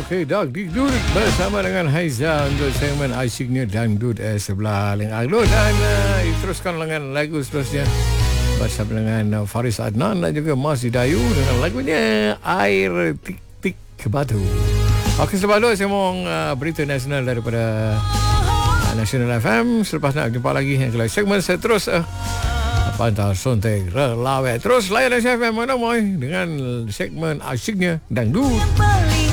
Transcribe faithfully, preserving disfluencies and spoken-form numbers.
Okey, Dangdut bersama dengan Haiza untuk segmen asyiknya Dangdut eh, sebelah Leng Aglo. Dan uh, teruskan dengan lagu seterusnya bersama dengan uh, Faris Adnan dan juga Mas Hidayu dengan lagunya Air Tik Tik ke Batu. Okey, sebab tu saya mau uh, berita nasional daripada uh, Nasional F M. Selepas nak jumpa lagi yang kelak segmen seterus uh, Pantau Sontek Relawet. Terus layan F M mana moy dengan segmen asyiknya Dangdut.